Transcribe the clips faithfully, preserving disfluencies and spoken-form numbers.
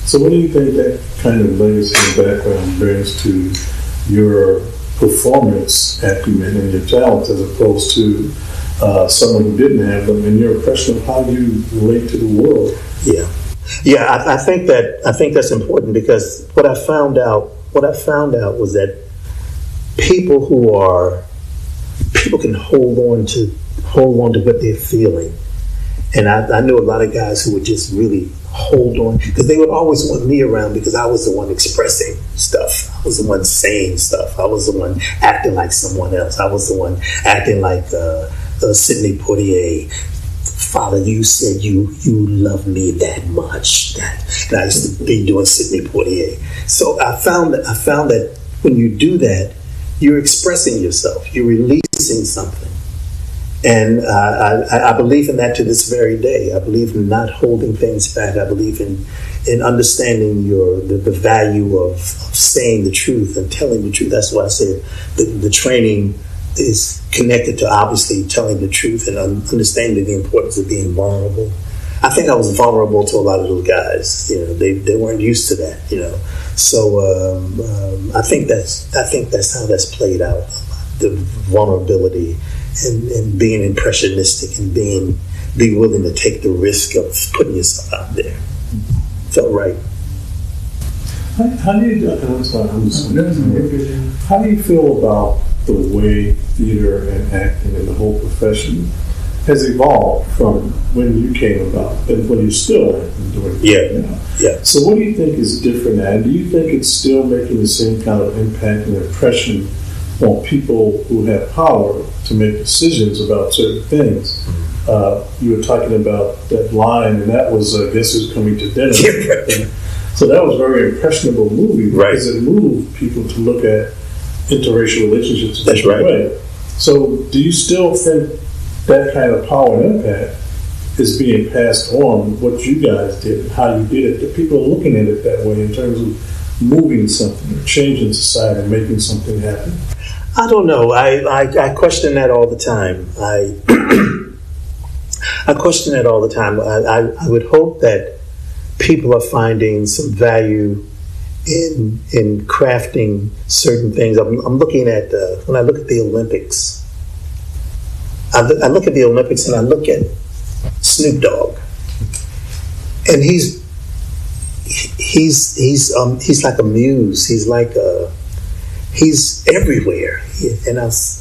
So what do you think that kind of legacy and background brings to your performance acumen and your talent as opposed to uh, someone who didn't have them, and your impression of how you relate to the world? Yeah. Yeah, I, I think that I think that's important, because what I found out what I found out was that people who are people can hold on to hold on to what they're feeling. And I, I knew a lot of guys who would just really hold on, because they would always want me around because I was the one expressing stuff. I was the one saying stuff. I was the one acting like someone else. I was the one acting like uh, uh, Sidney Poitier. Father, you said you you love me that much. That and I used to be doing Sidney Poitier. So I found that I found that when you do that, you're expressing yourself. You're releasing something. And uh, I, I believe in that to this very day. I believe in not holding things back. I believe in in understanding your the, the value of, of saying the truth and telling the truth. That's why I said the, the training is connected to obviously telling the truth and un- understanding the importance of being vulnerable. I think I was vulnerable to a lot of those guys. You know, they, they weren't used to that. You know, so um, um, I think that's I think that's how that's played out. The vulnerability. And, and being impressionistic and being be willing to take the risk of putting yourself out there. Felt right. How, how do you? I'm sorry, I'm sorry. How do you feel about the way theater and acting and the whole profession has evolved from when you came about and when you're still doing it? Yeah, now? yeah. So what do you think is different now? And do you think it's still making the same kind of impact and impression on people who have power to make decisions about certain things? Uh, you were talking about that line, and that was uh, Guess Who's Coming to Dinner. So that was a very impressionable movie because right. It moved people to look at interracial relationships in a different way. So do you still think that kind of power and impact is being passed on, what you guys did and how you did it, that people are looking at it that way in terms of moving something or changing society and making something happen? I don't know. I, I, I question that all the time. I I question that all the time. I, I, I would hope that people are finding some value in in crafting certain things. I'm, I'm looking at, uh, when I look at the Olympics, I look, I look at the Olympics and I look at Snoop Dogg. And he's, he's, he's, um, he's like a muse. He's like a, he's everywhere. And I, was,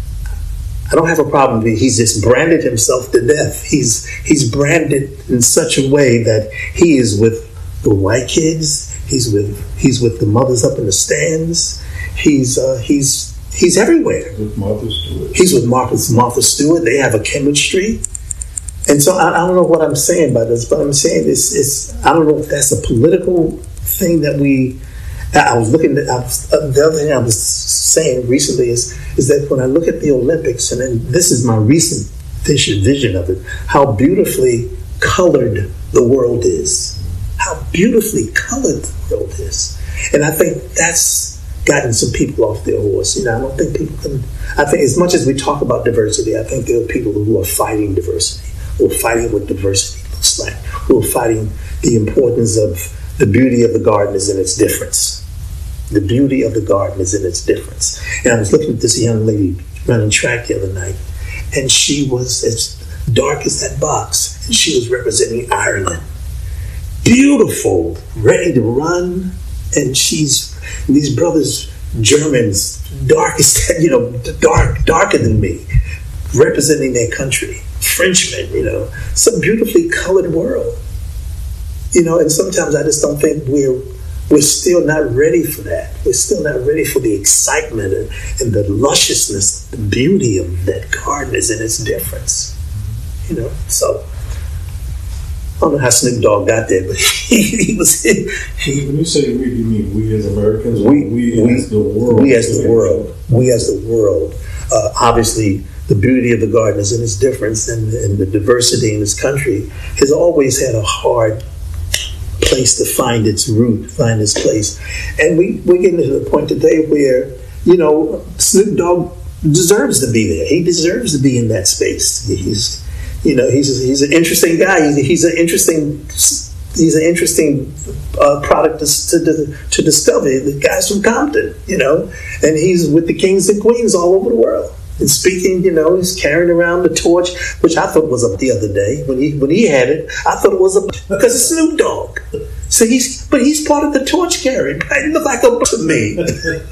I don't have a problem with it. He's just branded himself to death. He's he's branded in such a way that he is with the white kids. He's with he's with the mothers up in the stands. He's uh, he's he's everywhere. With Martha Stewart. He's with Martha Martha Stewart. They have a chemistry. And so I, I don't know what I'm saying by this, but I'm saying it's it's I don't know if that's a political thing that we. I was looking at, I was, uh, the other thing I was saying recently is is that when I look at the Olympics, and then this is my recent vision, vision of it, how beautifully colored the world is. How beautifully colored the world is. And I think that's gotten some people off their horse. You know, I don't think people can, I think as much as we talk about diversity, I think there are people who are fighting diversity, who are fighting what diversity looks like, who are fighting the importance of the beauty of the garden is in its difference. The beauty of the garden is in its difference. And I was looking at this young lady running track the other night, and she was as dark as that box, and she was representing Ireland. Beautiful, ready to run, and she's, and these brothers, Germans, dark as that, you know, dark, darker than me, representing their country. Frenchmen, you know, some beautifully colored world. You know, and sometimes I just don't think we're we're still not ready for that. We're still not ready for the excitement and, and the lusciousness, the beauty of that garden is in its difference. You know, so I don't know how Snoop Dogg got there, but he, he was. He, when you say we, you mean we as Americans, we, we, we as the world, we as the world, we as the world. Uh, obviously, the beauty of the garden is in its difference, and, and the diversity in this country has always had a hard place to find its root, find its place. And we, we're getting to the point today where, you know, Snoop Dogg deserves to be there. He deserves to be in that space. He's, you know, he's he's an interesting guy. He's, he's an interesting, he's an interesting uh, product to, to to discover. The guy's from Compton, you know, and he's with the kings and queens all over the world. And speaking, you know, he's carrying around the torch, which I thought was up the other day when he when he had it. I thought it was a because it's Snoop Dogg. So he's but he's part of the torch carrying. It looked like a to me.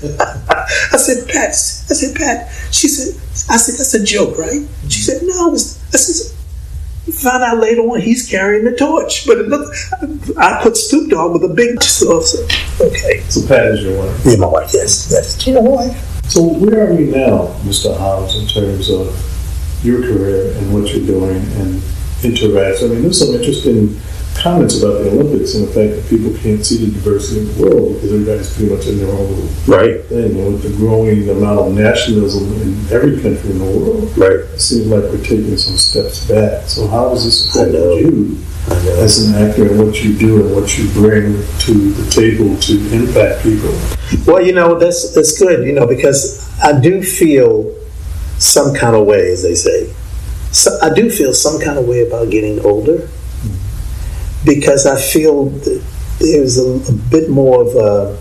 I said, Pat. I said, Pat. She said, I said, that's a joke, right? She said, no. It's, I said, found out later on he's carrying the torch, but it looked. I put Snoop Dogg with a big. So, okay. So Pat is your wife. Yeah, my wife. Yes, that's my wife. So where are we now, Mister Hobbs, in terms of your career and what you're doing and interact? I mean, there's some interesting comments about the Olympics and the fact that people can't see the diversity in the world because everybody's pretty much in their own little right thing. And with the growing amount of nationalism in every country in the world, right. It seems like we're taking some steps back. So how does this affect you I know. as an actor and what you do and what you bring to the table to impact people? Well, you know, that's that's good, you know, because I do feel some kind of way, as they say. So I do feel some kind of way about getting older because I feel that there's a, a bit more of a,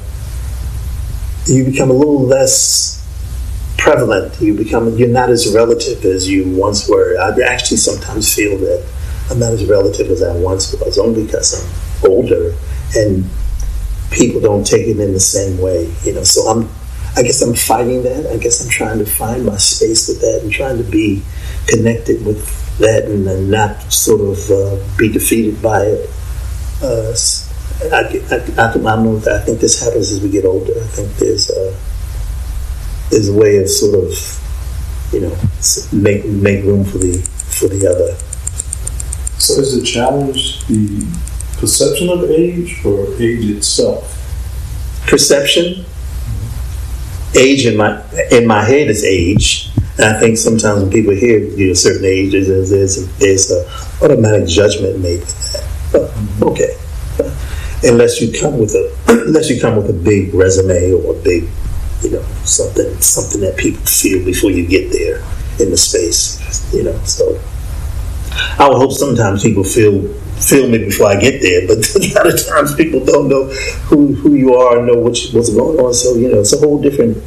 you become a little less prevalent. You become, you're not as relative as you once were. I actually sometimes feel that I'm not as relative as I once was, only because I'm older and people don't take it in the same way, you know. So I'm, I guess I'm fighting that. I guess I'm trying to find my space with that and trying to be connected with that and, and not sort of uh, be defeated by it. Uh, I, I, I, I don't know. I think this happens as we get older. I think there's a, there's a way of sort of, you know, make make room for the for the other. So is the challenge the perception of age or age itself? Perception. Age in my in my head is age. And I think sometimes when people hear you know, a certain age, there's there's a, there's a automatic judgment made with that. But, okay, unless you come with a unless you come with a big resume or a big, you know, something something that people feel before you get there in the space, you know. So I would hope sometimes people feel feel me before I get there, but a lot of times people don't know who, who you are and know what you, what's going on. So you know, it's a whole different.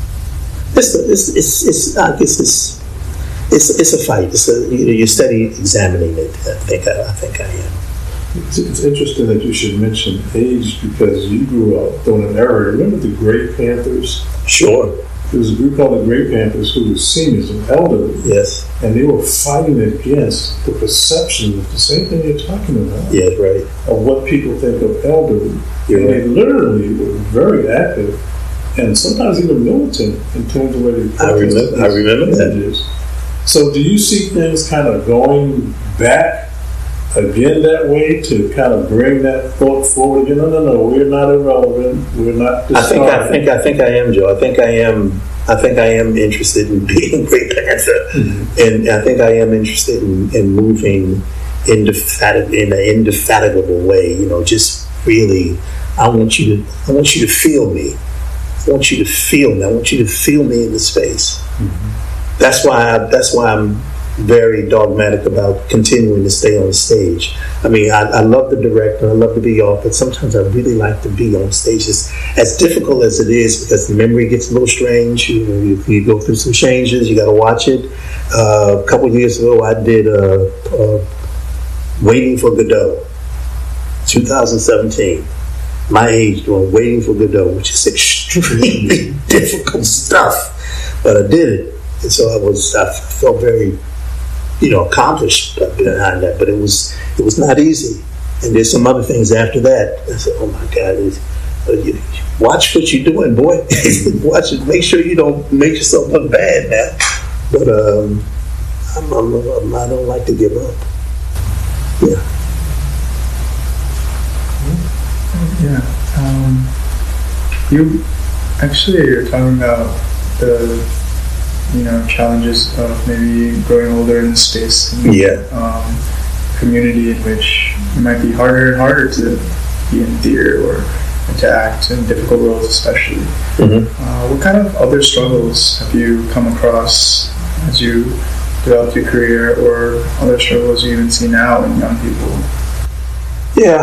It's it's it's, it's I guess it's it's it's a fight. It's a you know, you study examining it. I think I, I think I am. It's, it's interesting that you should mention age because you grew up during an era. Remember the Great Panthers? Sure. There was a group called the Great Panthers who were seniors and elderly. Yes. And they were fighting against the perception of the same thing you're talking about. Yeah, right. Of what people think of elderly. You're and right. they literally were very active and sometimes even militant in terms of where they I remember, I remember that. So do you see things kind of going back again that way to kind of bring that thought forward again? No, no, no, we're not irrelevant. We're not I think I think I think I am, Joe. I think I am I think I am interested in being Great Panther. Mm-hmm. And I think I am interested in, in moving indefatig- in an indefatigable way, you know, just really I want you to I want you to feel me. I want you to feel me. I want you to feel me in the space. Mm-hmm. That's why I, that's why I'm very dogmatic about continuing to stay on stage. I mean, I, I love to direct and I love to be off, but sometimes I really like to be on stage. It's as difficult as it is because the memory gets a little strange. You know, you, you go through some changes. You got to watch it. Uh, a couple of years ago, I did uh, uh, Waiting for Godot, twenty seventeen. My age doing Waiting for Godot, which is extremely difficult stuff, but I did it, and so I was. I felt very, you know, accomplished behind that. But it was it was not easy. And there's some other things after that. I said, oh my God, it's, uh, you, watch what you're doing, boy. Watch it. Make sure you don't make yourself look bad now. But um, I'm, I'm, I'm, I don't like to give up. Yeah. Yeah. Um, you actually you're talking about the you know challenges of maybe growing older in the space. And, yeah. Um, community in which it might be harder and harder to be in theater or to act in difficult roles, especially. Mm-hmm. Uh, what kind of other struggles have you come across as you developed your career, or other struggles you even see now in young people? Yeah.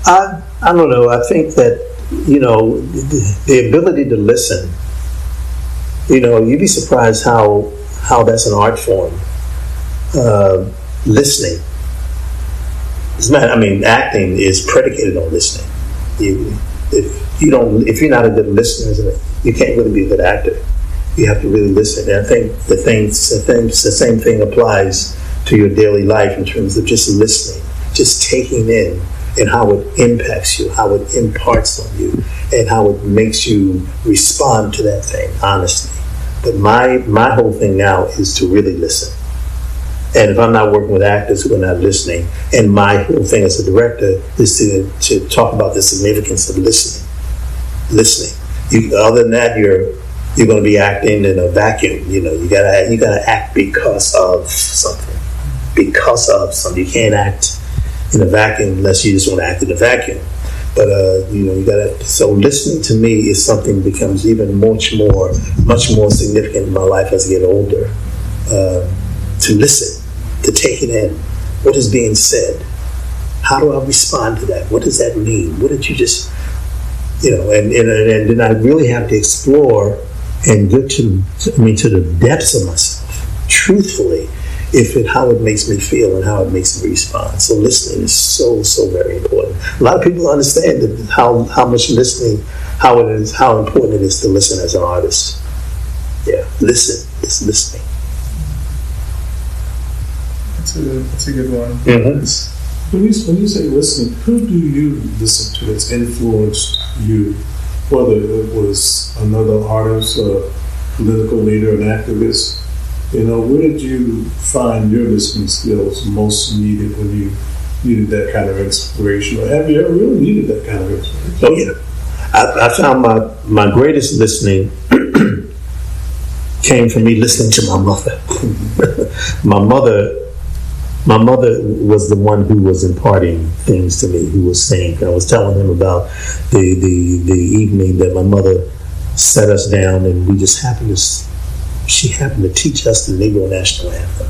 I I don't know. I think that, you know, the, the ability to listen. You know, you'd be surprised how how that's an art form. Uh, listening. It's not, I mean, acting is predicated on listening. You, if you don't, if you're not a good listener, you can't really be a good actor. You have to really listen. And I think the things, the things, the same thing applies to your daily life in terms of just listening, just taking in, and how it impacts you, how it imparts on you, and how it makes you respond to that thing honestly. But my my whole thing now is to really listen. And if I'm not working with actors who are not listening, and my whole thing as a director is to to talk about the significance of listening. Listening. You, other than that, you're you're going to be acting in a vacuum. You know, you gotta you gotta act because of something. Because of something. You can't act in a vacuum unless you just want to act in a vacuum. But uh, you know, you gotta. So listening to me is something that becomes even much more, much more significant in my life as I get older. Uh, to listen, to take it in. What is being said? How do I respond to that? What does that mean? What did you just, you know? And and, and then I really have to explore and get to, I mean, to the depths of myself, truthfully, if it how it makes me feel and how it makes me respond. So listening is so so very important. A lot of people understand that how how much listening, how it is, how important it is to listen as an artist. Yeah, listen. It's listening. That's a that's a good one. Mm-hmm. When you when you say listening, who do you listen to that's influenced you? Whether it was another artist, a political leader, an activist. You know, where did you find your listening skills most needed when you needed that kind of inspiration? Or have you ever really needed that kind of inspiration? Oh, yeah. I, I found my, my greatest listening came from me listening to my mother. my mother my mother was the one who was imparting things to me, who was saying. I was telling him about the, the, the evening that my mother sat us down and we just happened to She happened to teach us the Negro National Anthem.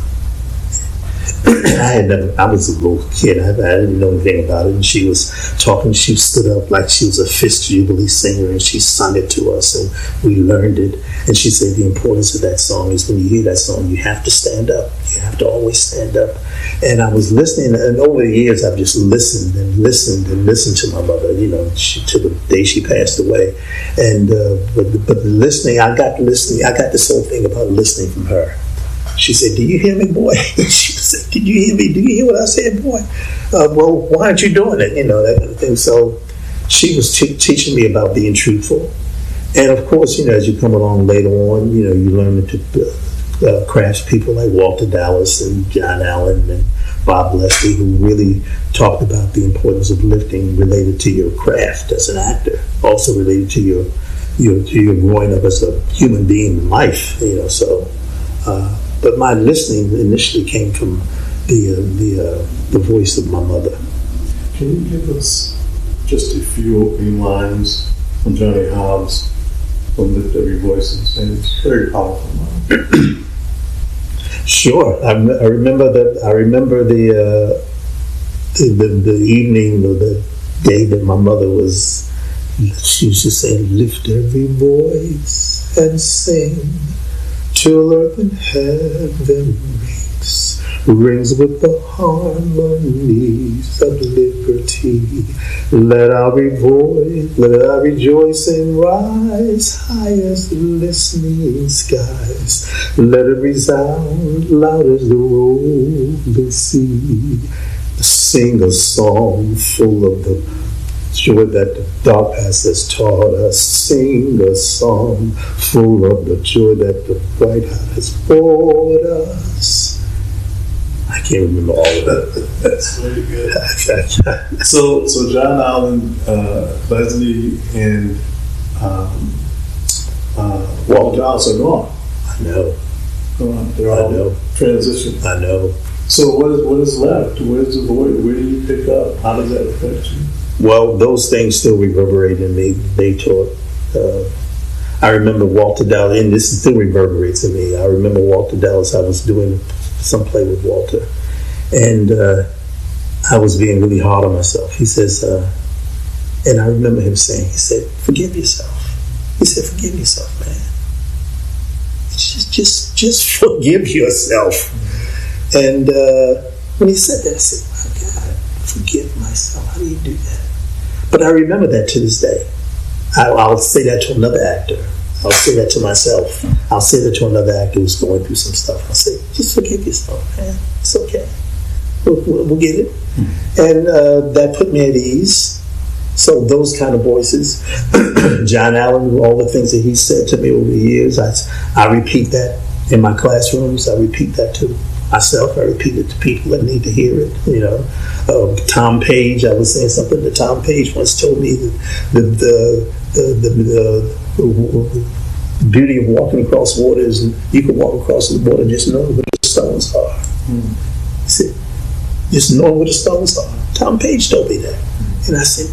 I had never, I was a little kid, I, I didn't know anything about it, and she was talking, she stood up like she was a Fifth Jubilee singer, and she sung it to us, and we learned it, and she said the importance of that song is when you hear that song, you have to stand up, you have to always stand up. And I was listening, and over the years, I've just listened and listened and listened to my mother, you know, she, to the day she passed away, and uh, but, but listening, I got listening, I got this whole thing about listening from her. She said, "Do you hear me, boy?" She said, "Did you hear me? Do you hear what I said, boy? Uh, well, why aren't you doing it?" You know, that kind of thing. So she was t- teaching me about being truthful. And of course, you know, as you come along later on, you know, you learn to uh, craft people like Walter Dallas and John Allen and Bob Leslie, who really talked about the importance of lifting related to your craft as an actor, also related to your your to your growing up as a human being in life. You know, so. Uh, But my listening initially came from the uh, the uh, the voice of my mother. Can you give us just a few opening lines from Johnny Hobbs from Lift Every Voice and Sing? It's very powerful. Sure, I, I remember that. I remember the, uh, the the the evening or the day that my mother was. She used to say, "Lift every voice and sing." Till earth and heaven rings, rings with the harmonies of liberty. Let our voice, let our rejoicing rise high as the listening skies. Let it resound loud as the rolling sea. Sing a song full of the joy that the dark past has taught us. Sing a song full of the joy that the bright heart has brought us. I can't remember all of that. That's very good. so, so John Allen, uh, Leslie, and um, uh, Walter Dallas are gone. I know. Gone. They're all I know. transitioned. I know. So, what is what is left? Where's the void? Where do you pick up? How does that affect you? Well, those things still reverberate in me. They taught. Uh, I remember Walter Dallas, and this still reverberates in me. I remember Walter Dallas. I was doing some play with Walter, and uh, I was being really hard on myself. He says, uh, And I remember him saying, he said, forgive yourself. He said, forgive yourself, man. Just, just, just forgive yourself. And uh, when he said that, I said, my God, forgive myself. How do you do that? But I remember that to this day. I, I'll say that to another actor. I'll say that to myself. I'll say that to another actor who's going through some stuff. I'll say, just forgive yourself, man. It's okay. We'll, we'll, we'll get it. Mm-hmm. And uh, that put me at ease. So those kind of voices, John Allen, all the things that he said to me over the years, I, I repeat that in my classrooms. I repeat that to myself. I repeat it to people that need to hear it. You know, uh, Tom Page. I was saying something that Tom Page once told me that the the the, the, the, the beauty of walking across water is you can walk across the water and just know where the stones are. Mm. He said, just know where the stones are. Tom Page told me that, and I said,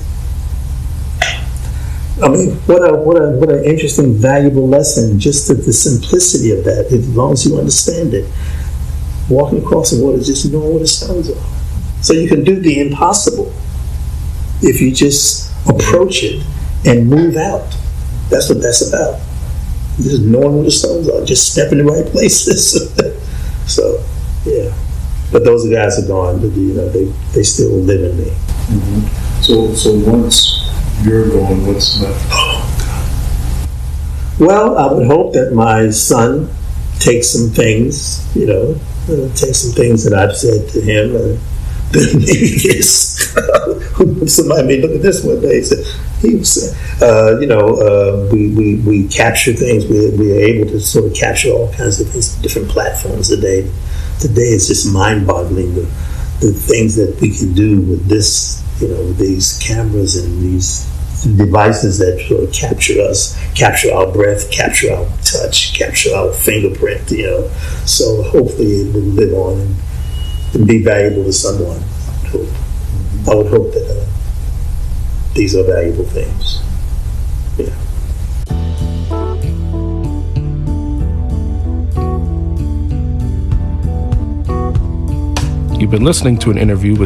I mean, what a what a what an interesting, valuable lesson. Just the, the simplicity of that. As long as you understand it, walking across the water, just knowing where the stones are. So you can do the impossible if you just approach it and move out. That's what that's about. Just knowing where the stones are, just step in the right places. So, yeah. But those guys are gone. But, you know, they they still live in me. Mm-hmm. So so once you're gone, what's left? Oh, God. Well, I would hope that my son takes some things, you know, uh, take some things that I've said to him, and then maybe this. Somebody may look at this one day and say, he was, uh, you know, uh, we, we, we capture things. We, we are able to sort of capture all kinds of things, different platforms today. Today is just mind-boggling, the, the things that we can do with this, you know, these cameras and these devices that sort of capture us, capture our breath, capture our touch, capture our fingerprint, you know. So hopefully it will live on and, and be valuable to someone. I would hope, I would hope that uh, these are valuable things. Yeah. You've been listening to an interview with